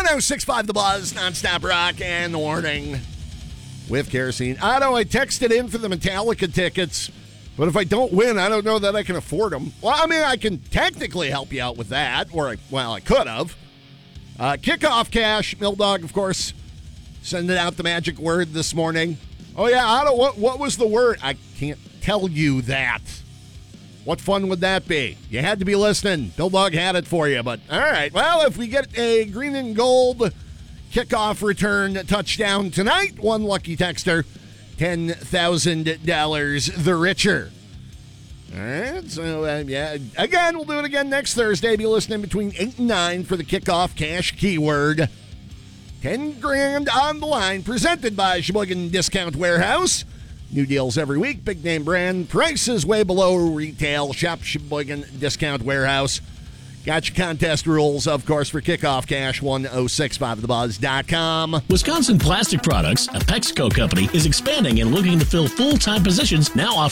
106.5 The Buzz, nonstop rock and the warning with Kerosene. Otto, I texted in for the Metallica tickets, but if I don't win, I don't know that I can afford them. Well, I mean, I can technically help you out with that, or I could have. Kickoff cash, Milldog, of course, sending out the magic word this morning. Oh, yeah, Otto, what was the word? I can't tell you that. What fun would that be? You had to be listening. Milldog had it for you, but all right. Well, if we get a green and gold kickoff return touchdown tonight, one lucky texter, $10,000 the richer. All right, so yeah, again, we'll do it again next Thursday. Be listening between 8 and 9 for the kickoff cash keyword. 10 grand on the line, presented by Sheboygan Discount Warehouse. New deals every week, big name brand, prices way below retail. Shop Sheboygan Discount Warehouse. Got your contest rules, of course, for kickoff cash, 1065thebuzz.com. Wisconsin Plastic Products, a Pexco company, is expanding and looking to fill full-time positions, now offering